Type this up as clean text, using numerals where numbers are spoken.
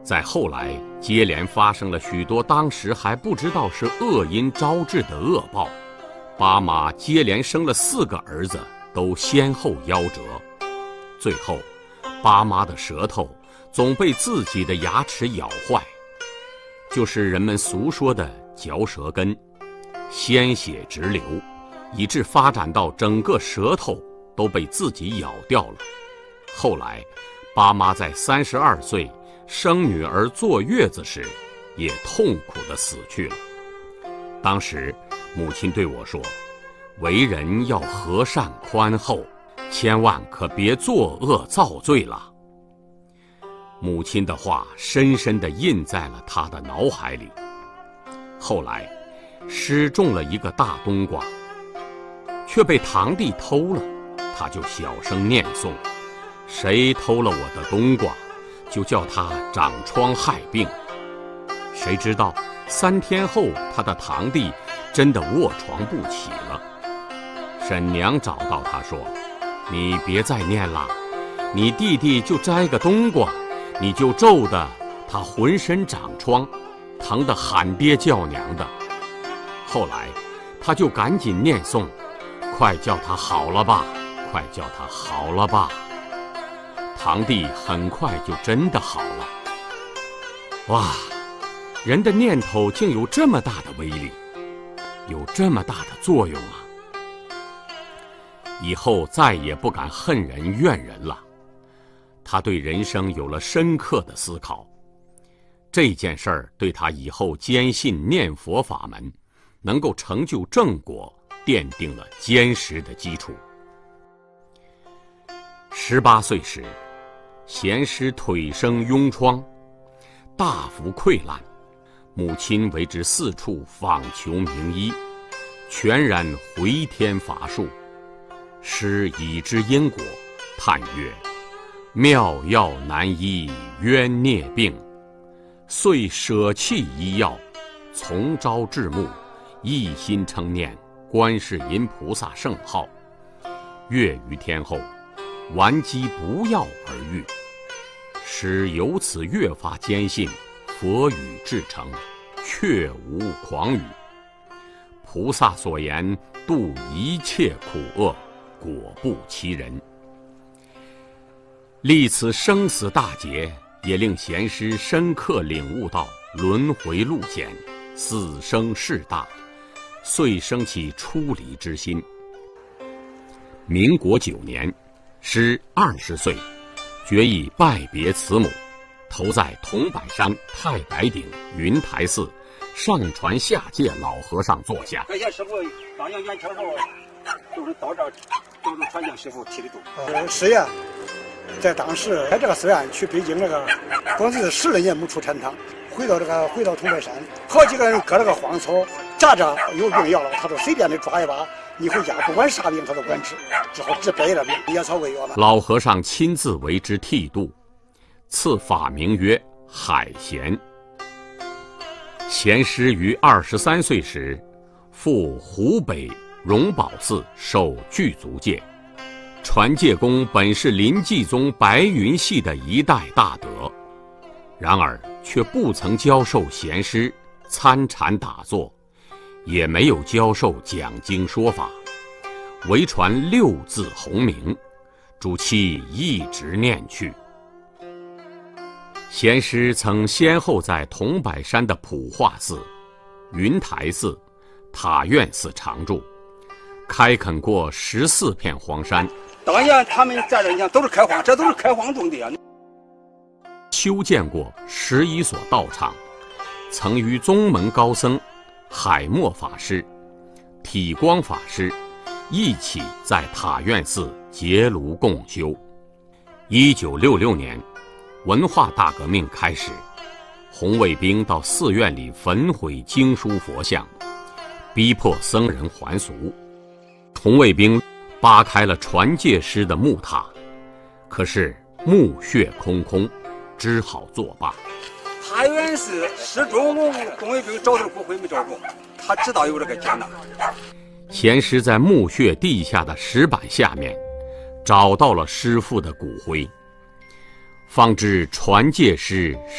再后来，接连发生了许多当时还不知道是恶因招致的恶报。巴妈接连生了4个儿子，都先后夭折。最后，巴妈的舌头总被自己的牙齿咬坏，就是人们俗说的嚼舌根，鲜血直流，以致发展到整个舌头都被自己咬掉了。后来，巴妈在32岁生女儿坐月子时，也痛苦地死去了。当时，母亲对我说：“为人要和善宽厚，千万可别作恶造罪了。”母亲的话深深地印在了他的脑海里。后来，师种了一个大冬瓜，却被堂弟偷了，他就小声念诵：“谁偷了我的冬瓜，就叫他长疮害病。”谁知道3天后，他的堂弟真的卧床不起了。婶娘找到他说：“你别再念了，你弟弟就摘个冬瓜，你就咒得他浑身长疮，疼得喊爹叫娘的。”后来他就赶紧念诵：“快叫他好了吧，快叫他好了吧。”堂弟很快就真的好了。哇，人的念头竟有这么大的威力，有这么大的作用啊！以后再也不敢恨人怨人了。他对人生有了深刻的思考，这件事儿对他以后坚信念佛法门能够成就正果奠定了坚实的基础。18岁时，贤师腿生痈疮，大幅溃烂，母亲为之四处访求名医，全然回天乏术。师已知因果，叹曰：“妙药难医冤孽病。”遂舍弃医药，从朝至暮，一心称念观世音菩萨圣号。月余天后，顽疾不药而愈。师由此越发坚信佛语至诚，确无诳语。菩萨所言度一切苦厄，果不其人。历此生死大劫，也令贤师深刻领悟到轮回路险，死生事大，遂生起出离之心。民国9年，师20岁，决意拜别慈母，投在桐柏山太白顶云台寺上传下界老和尚座下。 快些师傅当阳元天后，就是到这儿，都是传教师傅提的度。 是呀，在当时在这个寺院去北京这个，光是10来年没出禅堂，回到桐柏山，好几个人割了个荒草，扎着有病要了，他都随便的抓一把，你回家不管啥病他都管治，只好治百了病，野草为药了。 老和尚亲自为之剃度，赐法名曰海贤。贤师于23岁时，赴湖北荣宝寺受具足戒。传戒功本是临济宗白云系的一代大德，然而却不曾教授贤师参禅打坐，也没有教授讲经说法，唯传6字洪名，主其一直念去。贤师曾先后在桐柏山的普化寺、云台寺、塔院寺常住，开垦过14片荒山。 当年他们在这你看都是开荒，这都是开荒种地啊。 修建过11所道场，曾与宗门高僧海默法师、体光法师一起在塔院寺结庐共修。1966年，文化大革命开始，红卫兵到寺院里焚毁经书佛像，逼迫僧人还俗。红卫兵扒开了传戒师的木塔，可是墓穴空空，只好作罢。 塔院寺始终红卫兵找到骨灰没找着，他知道有这个劫难。 贤师在墓穴地下的石板下面找到了师父的骨灰，方知传戒师